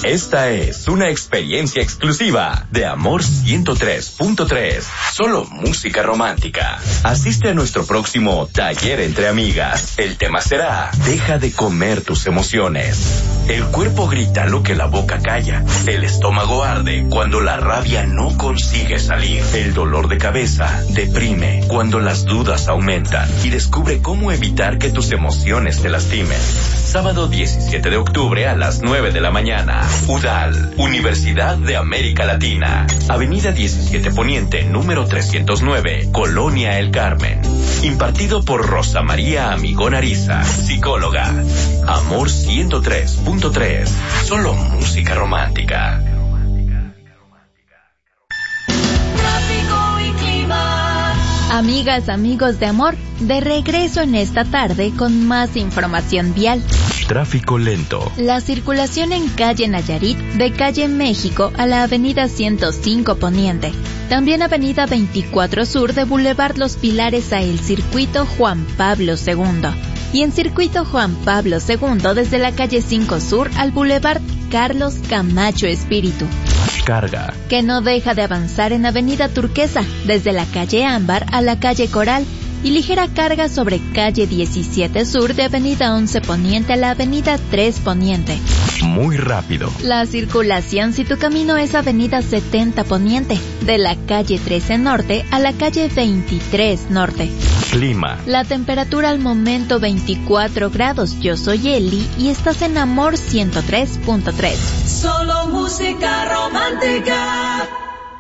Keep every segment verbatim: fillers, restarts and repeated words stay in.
Esta es una experiencia exclusiva de Amor ciento tres punto tres. Solo música romántica. Asiste a nuestro próximo taller entre amigas. El tema será: deja de comer tus emociones. El cuerpo grita lo que la boca calla. El estómago arde cuando la rabia no consigue salir. El dolor de cabeza deprime cuando las dudas aumentan. Y descubre cómo evitar que tus emociones te lastimen. Sábado diecisiete de octubre a las nueve de la mañana. U D A L, Universidad de América Latina. Avenida diecisiete Poniente, número trescientos nueve, Colonia El Carmen. Impartido por Rosa María Amigón Ariza, psicóloga. Amor ciento tres punto tres. Solo música romántica. Tráfico y clima. Amigas, amigos de Amor, de regreso en esta tarde con más información vial. Tráfico lento. La circulación en calle Nayarit, de calle México a la avenida ciento cinco Poniente. También avenida veinticuatro Sur de Boulevard Los Pilares a el circuito Juan Pablo segundo. Y en circuito Juan Pablo segundo desde la calle cinco Sur al Boulevard Carlos Camacho Espíritu. Carga. Que no deja de avanzar en avenida Turquesa, desde la calle Ámbar a la calle Coral. Y ligera carga sobre calle diecisiete Sur de avenida once Poniente a la avenida tres Poniente. Muy rápido. La circulación si tu camino es avenida setenta Poniente, de la calle trece Norte a la calle veintitrés Norte. Clima. La temperatura al momento veinticuatro grados. Yo soy Eli y estás en Amor ciento tres punto tres. Solo música romántica.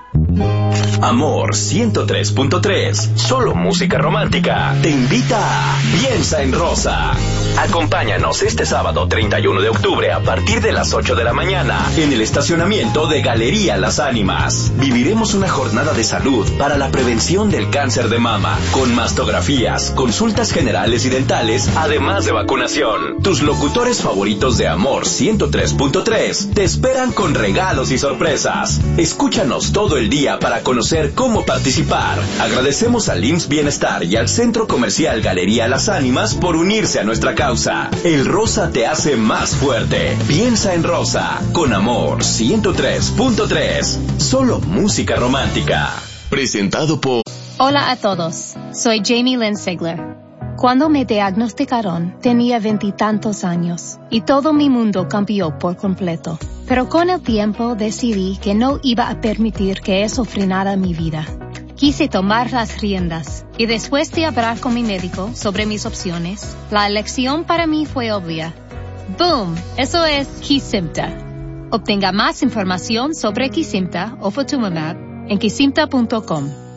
Amor ciento tres punto tres. Solo música romántica. Te invita a Piensa en Rosa. Acompáñanos este sábado treinta y uno de octubre a partir de las ocho de la mañana en el estacionamiento de Galería Las Ánimas. Viviremos una jornada de salud para la prevención del cáncer de mama, con mastografías, consultas generales y dentales, además de vacunación. Tus locutores favoritos de Amor ciento tres punto tres te esperan con regalos y sorpresas. Escúchanos todo el día para conocer cómo participar. Agradecemos al I M S S Bienestar y al Centro Comercial Galería Las Ánimas por unirse a nuestra causa. El rosa te hace más fuerte. Piensa en Rosa, con Amor ciento tres punto tres. Solo música romántica. Presentado por... Hola a todos, soy Jamie Lynn Sigler. Cuando me diagnosticaron, tenía veintitantos años y todo mi mundo cambió por completo. Pero con el tiempo decidí que no iba a permitir que eso frenara mi vida. Quise tomar las riendas y después de hablar con mi médico sobre mis opciones, la elección para mí fue obvia. ¡Boom! Eso es Kesimpta. Obtenga más información sobre Kesimpta o Ofatumumab en kesimpta punto com.